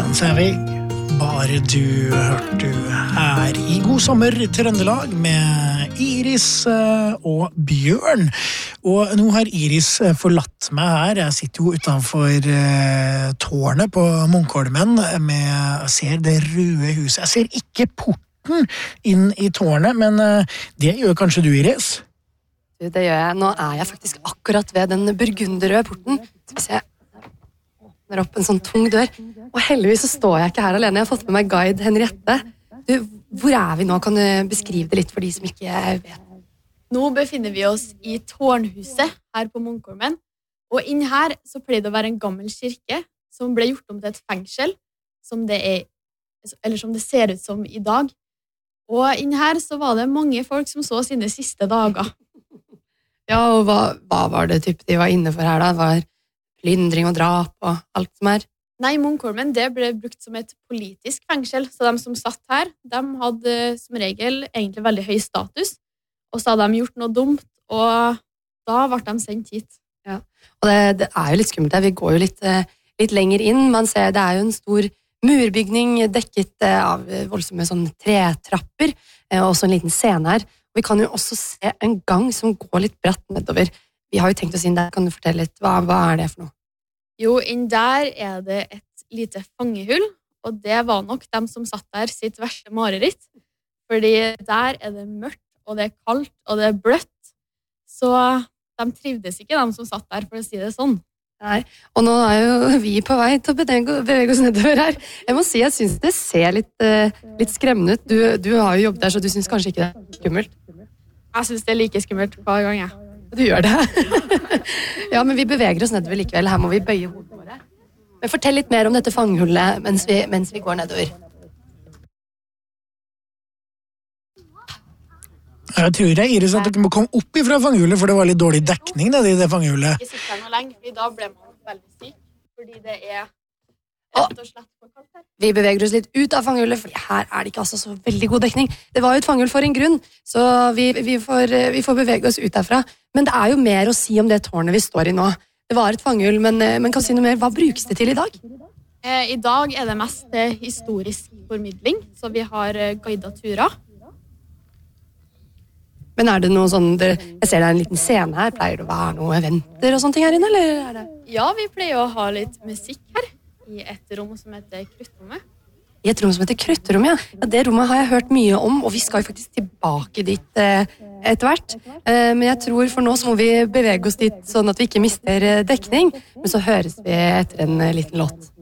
Sævig, bare du hørte du her I God sommer Trøndelag med Iris og Bjørn. Og nå har Iris forlatt meg her. Jeg sitter jo utenfor tårnet på Munkholmen jeg ser det røde huset. Jeg ser ikke porten inn I tårnet, men det gjør kanskje du, Iris? Det gjør jeg. Nå jeg faktisk akkurat ved den burgunderrøde porten. Skal vi se. Der opp en sånn tung dør. Og heldigvis så står jeg ikke her alene. Jeg har fått med meg guide Henriette. Du, hvor vi nå? Kan du beskrive det litt for de som ikke vet? Nå befinner vi oss I tårnhuset her på Munkholmen. Og inn her så pleier det å være en gammel kirke som ble gjort om til et fengsel, som det eller som det ser ut som I dag. Og inn her så var det mange folk som så sine siste dager. Ja, og hva var det typ de var inne for her da? Det var plyndring og drap og alt som Nei, Munkholmen det ble brukt som et politisk fengsel, så de som satt her, de hadde som regel egentlig veldig høy status, og så hadde de gjort noe dumt, og da ble de sendt hit. Ja, og det jo litt skummelt, vi går jo litt lenger inn, man ser det jo en stor murbygning dekket av voldsomme sånne tretrapper, og også en liten scene her, og vi kan jo også se en gang som går litt bratt nedover. Vi har jo tenkt oss inn der, kan du fortelle litt, hva det for noe? Jo, inn der det et lite fangehull, og det var nok dem som satt der sitt verste mareritt, fordi der det mørkt, og det kaldt, og det bløtt, så de trivdes ikke, de som satt der, for å si det sånn. Nei, og nå jo vi på vei til å bevege oss nedover her. Jeg må si, jeg synes det ser litt skremmende ut. Du har jo jobbet der, så du synes kanskje ikke det skummelt? Jeg synes det like skummelt hver gang, jeg. Du gjør det. Ja, men vi beveger oss nedover likevel. Her må vi bøye hodet våre. Men fortell litt mer om dette fangehullet mens vi går nedover. Jeg tror det Iris at du må komme opp ifra fangehullet, for det var litt dårlig dekning I det fangehullet. Ikke sitte her noe lenge, for da ble man veldig syk, fordi det rett og slett for kaldt her. Vi beveger oss litt ut av fangehullet, for her det ikke altså så veldig god dekning. Det var jo et fangehull for en grunn, så vi får bevege oss ut derfra. Men det jo mer å si om det tårnet vi står I nå. Det var et fangehull, men kan du si noe mer? Hva brukes det til I dag? I dag det mest historisk formidling, så vi har guidet turer. Men det noe sånn, jeg ser det en liten scene her, pleier det å være noen eventer og sånne ting her inne, eller det? Ja, vi pleier å ha litt musikk her, I et rom som heter Kruttrommet. I et rom som heter Kruttrommet, ja. Det rommet har jeg hørt mye om, og vi skal jo faktisk tilbake dit etter hvert. Men jeg tror for nå så må vi bevege oss dit, sånn at vi ikke mister dekning, men så høres vi etter en liten låt.